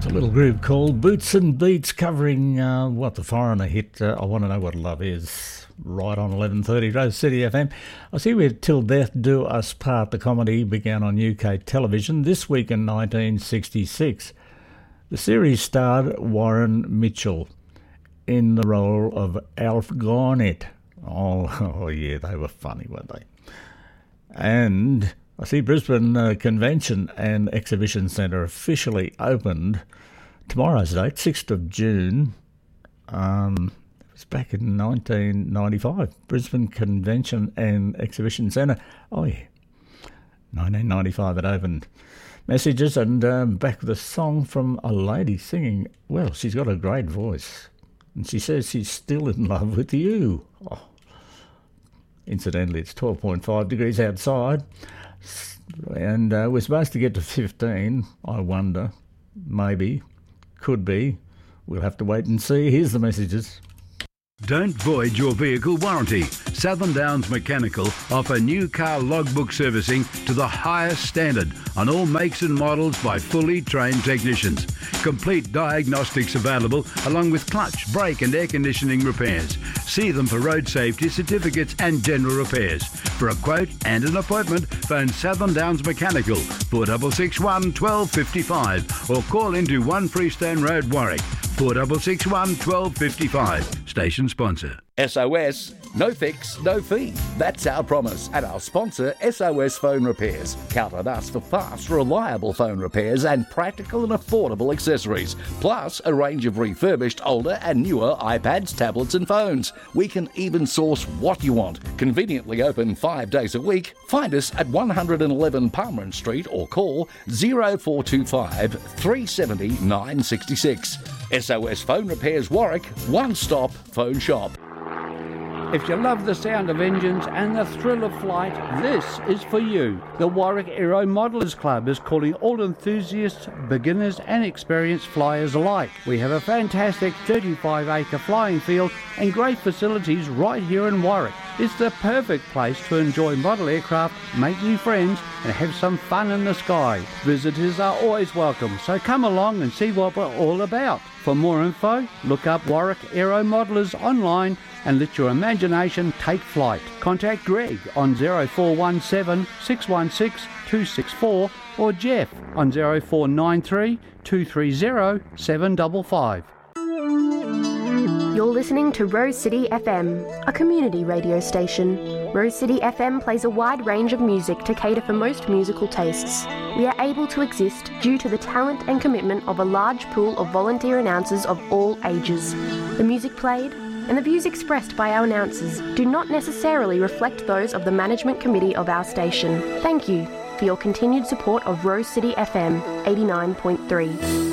A little group called Boots and Beats covering the Foreigner hit, I Want to Know What Love Is, right on 11:30 Rose City FM. I see where Till Death Do Us Part, the comedy, began on UK television this week in 1966. The series starred Warren Mitchell in the role of Alf Garnett. Oh yeah, they were funny, weren't they? And I see Brisbane Convention and Exhibition Centre officially opened. Tomorrow's date, 6th of June. It was back in 1995. Brisbane Convention and Exhibition Centre. Oh yeah, 1995 it opened. Messages and back with a song from a lady singing. Well, she's got a great voice. And she says she's still in love with you. Oh. Incidentally, it's 12.5 degrees outside. And we're supposed to get to 15, I wonder. Maybe. Could be. We'll have to wait and see. Here's the messages. Don't void your vehicle warranty. Southern Downs Mechanical offer new car logbook servicing to the highest standard on all makes and models by fully trained technicians. Complete diagnostics available along with clutch, brake and air conditioning repairs. See them for road safety certificates and general repairs. For a quote and an appointment, phone Southern Downs Mechanical 4661 1255 or call into 1 Freestone Road, Warwick 4661 1255. Station sponsor. SOS, no fix, no fee. That's our promise. And our sponsor, SOS Phone Repairs. Count on us for fast, reliable phone repairs and practical and affordable accessories. Plus, a range of refurbished, older and newer iPads, tablets and phones. We can even source what you want. Conveniently open 5 days a week. Find us at 111 Palmerin Street or call 0425 370 966. SOS Phone Repairs Warwick, one-stop phone shop. If you love the sound of engines and the thrill of flight, this is for you. The Warwick Aero Modelers Club is calling all enthusiasts, beginners and experienced flyers alike. We have a fantastic 35-acre flying field and great facilities right here in Warwick. It's the perfect place to enjoy model aircraft, make new friends and have some fun in the sky. Visitors are always welcome, so come along and see what we're all about. For more info, look up Warwick Aero Modelers online and let your imagination take flight. Contact Greg on 0417 616 264 or Jeff on 0493 230 755. You're listening to Rose City FM, a community radio station. Rose City FM plays a wide range of music to cater for most musical tastes. We are able to exist due to the talent and commitment of a large pool of volunteer announcers of all ages. The music played and the views expressed by our announcers do not necessarily reflect those of the management committee of our station. Thank you for your continued support of Rose City FM 89.3.